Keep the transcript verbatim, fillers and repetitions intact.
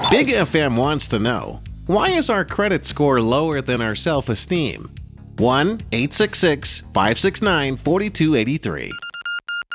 Big F M wants to know, why is our credit score lower than our self-esteem? one eight six six, five six nine, four two eight three.